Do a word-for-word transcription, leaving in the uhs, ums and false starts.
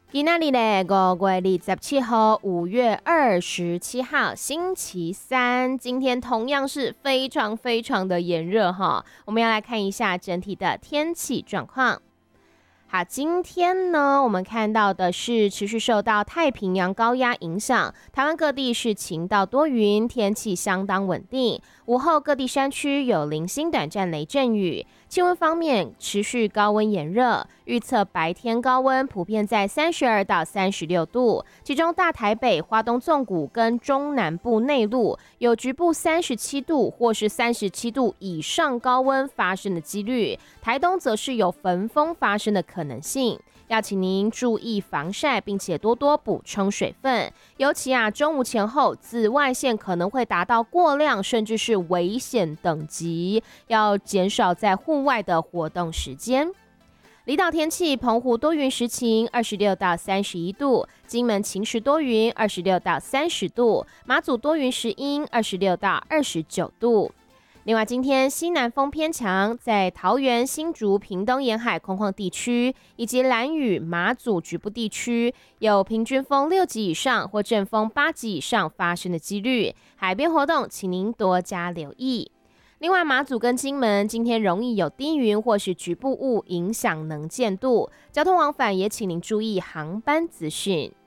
今仔日咧，五月二十七号，五月二十七号，星期三。今天同样是非常非常的炎热哈。我们要来看一下整体的天气状况。好，今天呢，我们看到的是持续受到太平洋高压影响，台湾各地是晴到多云，天气相当稳定。午后各地山区有零星短暂雷阵雨。气温方面，持续高温炎热，预测白天高温普遍在三十二到三十六度，其中大台北、花东纵谷跟中南部内陆有局部三十七度或是三十七度以上高温发生的几率，台东则是有焚风发生的可能性。要请您注意防晒，并且多多补充水分。尤其啊，中午前后紫外线可能会达到过量，甚至是危险等级，要减少在户外的活动时间。离岛天气，澎湖多云时晴，二十六到三十一度；金门晴时多云，二十六到三十度；马祖多云时阴，二十六到二十九度。另外，今天西南风偏强，在桃园、新竹、屏东沿海空旷地区，以及兰屿、马祖局部地区，有平均风六级以上或阵风八级以上发生的几率。海边活动，请您多加留意。另外，马祖跟金门今天容易有低云或是局部雾影响能见度，交通往返也请您注意航班资讯。